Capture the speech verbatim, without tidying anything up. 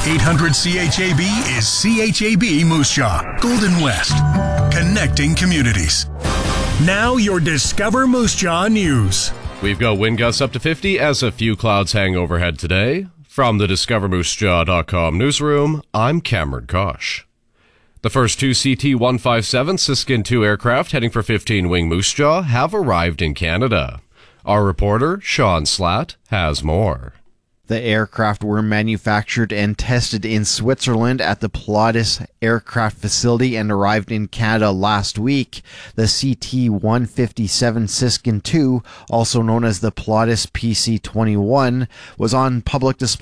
eight hundred C H A B is C H A B Moose Jaw, Golden West, connecting communities. Now your Discover Moose Jaw news. We've got wind gusts up to fifty as a few clouds hang overhead today. From the discover moose jaw dot com newsroom, I'm Cameron Kosh. The first two C T one fifty-seven Siskin two aircraft heading for fifteen-wing Moose Jaw have arrived in Canada. Our reporter, Sean Slatt, has more. The aircraft were manufactured and tested in Switzerland at the Pilatus Aircraft Facility and arrived in Canada last week. The C T one fifty-seven Siskin two, also known as the Pilatus P C twenty-one, was on public display